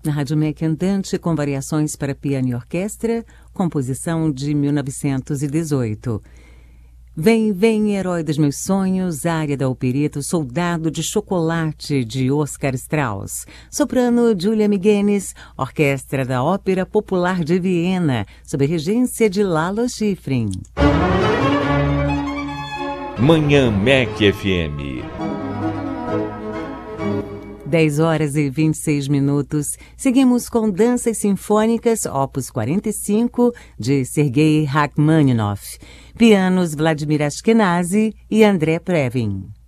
Na Rádio MEC Andante, com variações para piano e orquestra, composição de 1918. Vem, vem, herói dos meus sonhos, área da opereta Soldado de Chocolate, de Oscar Strauss. Soprano, Julia Migenes, orquestra da Ópera Popular de Viena, sob regência de Lalo Schifrin. Manhã MEC FM. 10 horas e 26 minutos. Seguimos com Danças Sinfônicas, opus 45, de Sergei Rachmaninoff. Pianos Vladimir Ashkenazy e André Previn.